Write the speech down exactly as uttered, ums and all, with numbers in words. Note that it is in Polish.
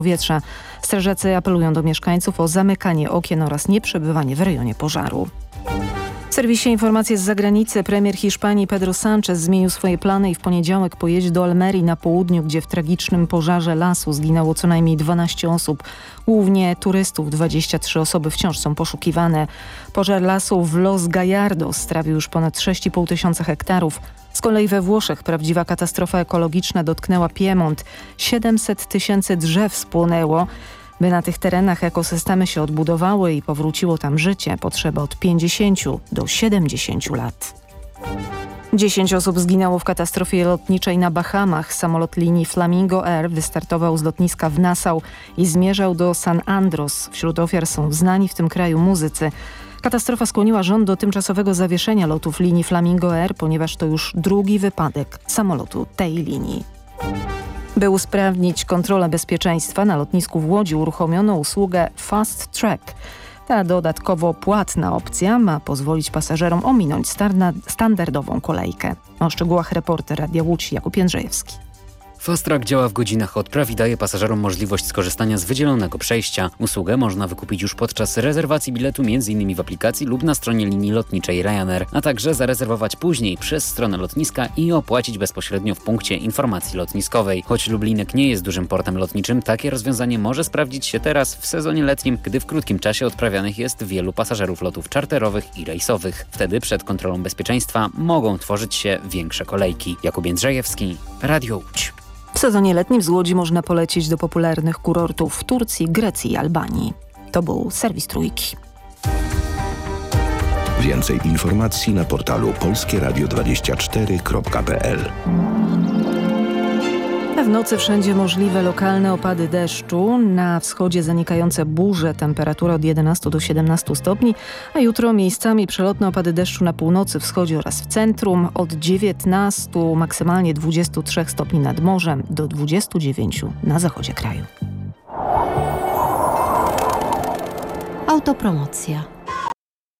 powietrza. Strażacy apelują do mieszkańców o zamykanie okien oraz nieprzebywanie w rejonie pożaru. W serwisie Informacje z zagranicy premier Hiszpanii Pedro Sánchez zmienił swoje plany i w poniedziałek pojedzie do Almerii na południu, gdzie w tragicznym pożarze lasu zginęło co najmniej dwanaście osób. Głównie turystów, dwadzieścia trzy osoby wciąż są poszukiwane. Pożar lasu w Los Gallardos strawił już ponad sześć i pół tysiąca hektarów. Z kolei we Włoszech prawdziwa katastrofa ekologiczna dotknęła Piemont. siedemset tysięcy drzew spłonęło. By na tych terenach ekosystemy się odbudowały i powróciło tam życie, potrzeba od pięćdziesięciu do siedemdziesięciu lat. Dziesięć osób zginęło w katastrofie lotniczej na Bahamach. Samolot linii Flamingo Air wystartował z lotniska w Nassau i zmierzał do San Andros. Wśród ofiar są znani w tym kraju muzycy. Katastrofa skłoniła rząd do tymczasowego zawieszenia lotów linii Flamingo Air, ponieważ to już drugi wypadek samolotu tej linii. By usprawnić kontrolę bezpieczeństwa na lotnisku w Łodzi uruchomiono usługę Fast Track. Ta dodatkowo płatna opcja ma pozwolić pasażerom ominąć standardową kolejkę. O szczegółach reporter Radia Łódź Jakub Jędrzejewski. Fast Track działa w godzinach odpraw i daje pasażerom możliwość skorzystania z wydzielonego przejścia. Usługę można wykupić już podczas rezerwacji biletu między innymi w aplikacji lub na stronie linii lotniczej Ryanair, a także zarezerwować później przez stronę lotniska i opłacić bezpośrednio w punkcie informacji lotniskowej. Choć Lublinek nie jest dużym portem lotniczym, takie rozwiązanie może sprawdzić się teraz w sezonie letnim, gdy w krótkim czasie odprawianych jest wielu pasażerów lotów czarterowych i rejsowych. Wtedy przed kontrolą bezpieczeństwa mogą tworzyć się większe kolejki. Jakub Jędrzejewski, Radio Łódź. W sezonie letnim z Łodzi można polecieć do popularnych kurortów w Turcji, Grecji i Albanii. To był serwis Trójki. Więcej informacji na portalu polskie radio dwadzieścia cztery kropka p l. W nocy wszędzie możliwe lokalne opady deszczu, na wschodzie zanikające burze, temperatura od jedenastu do siedemnastu stopni, a jutro miejscami przelotne opady deszczu na północy, wschodzie oraz w centrum od dziewiętnastu, maksymalnie dwudziestu trzech stopni nad morzem do dwudziestu dziewięciu na zachodzie kraju. Autopromocja.